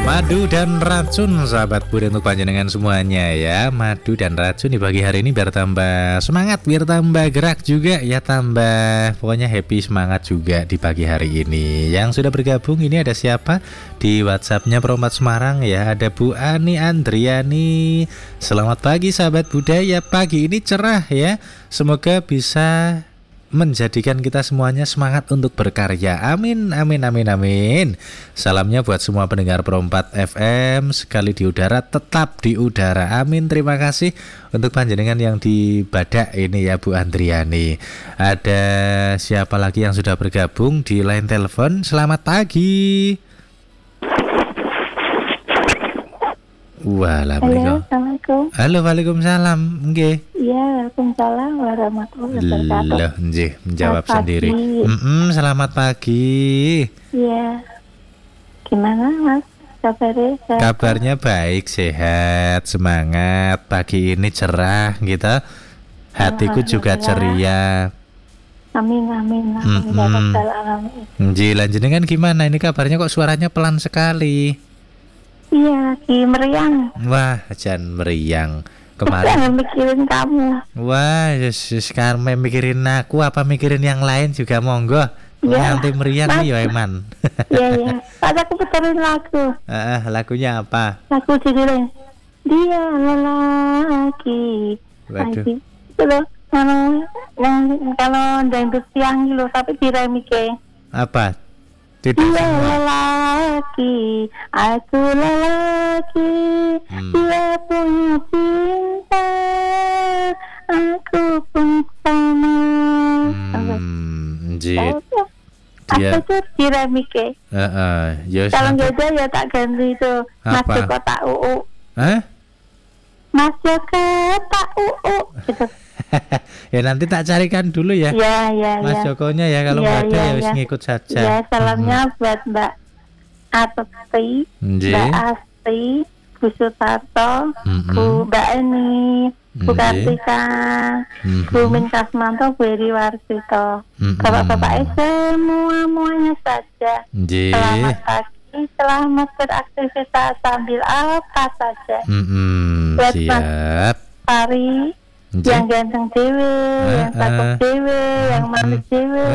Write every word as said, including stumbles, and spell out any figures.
Madu dan racun, sahabat Budi, untuk panjenengan semuanya ya. Madu dan racun di pagi hari ini biar tambah semangat, biar tambah gerak juga ya, tambah pokoknya happy, semangat juga di pagi hari ini. Yang sudah bergabung ini ada siapa di WhatsAppnya Perompat Semarang ya? Ada Bu Ani Andriani. Selamat pagi sahabat budaya, pagi ini cerah ya. Semoga bisa menjadikan kita semuanya semangat untuk berkarya. Amin, amin, amin, amin. Salamnya buat semua pendengar Perompat F M, sekali di udara tetap di udara. Amin, terima kasih untuk panjenengan yang di Badak ini ya Bu Andriani. Ada siapa lagi yang sudah bergabung di line telepon? Selamat pagi. Waalaikumsalam. Assalamualaikum. Halo, waalaikumsalam. Nggih. Iya, waalaikumsalam warahmatullahi wabarakatuh. Loh, nggih, menjawab Selamat sendiri. pagi. Mm-mm, selamat pagi. Iya. Gimana Mas? Kabarnya sehat? Kabarnya baik, sehat, semangat. Pagi ini cerah gitu. Hatiku juga ceria. Amin, amin, amin. Mm-mm. Ya Rabbal alamin. Nggih, lanjenengan gimana? Ini kabarnya kok suaranya pelan sekali. Iya, Ki meriang. Wah, jan meriang. Kemarin. Jangan mikirin kamu. Wah, yesus, sekarang mikirin aku apa mikirin yang lain juga monggo. Iya. Nanti meriang Mas. nih ya Eman. Iya, iya. Ada aku puterin lagu. Ah, lagunya apa? Lagu judulnya Dia Lelaki. Waduh. Lagi. Itu loh. Kalau yang kalau dangdut siang gitu, tapi di remike. Apa? Tidak Dia semua. lelaki, aku lelaki, Hmm. dia punya cinta, aku pun sama. Hmm, jit. Tahu? Dia- Aku tuh di remike. Heeh, ya Kalau sampai- nggak ada ya tak ganti itu. Mas Apa? Joko tak uu. Hah? Mas Joko tak uu. Gitu. Ya nanti tak carikan dulu ya. Ya, ya, Mas ya. Jokonya ya, kalau Ya, nggak ada ya, ya wis ya. ngikut saja. Ya, salamnya buat Mbak Asti, Nggih. Mbak Asti, Bu Sutarto, Mm-mm. Bu Mbak Eni, Bu Nggih. Kartika, Mhm. Bu Min Kasmanto, Bu Eri Warsito. Mm-mm. Bapak-bapak semua-muanya saja. Nggih. Selamat pagi, selamat beraktivitas sambil apa saja. Mm-mm, Buat Mas siap. Pari, Nggih. yang ganteng dewe, yang Ah, cakep ah. dewe, yang manis dewe.